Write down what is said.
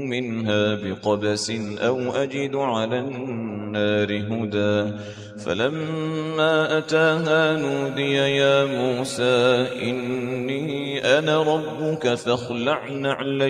منها بقبس أو أجد على النار هدى فلما أتاها نودي يا موسى إني أنا ربك فاخلع نعليك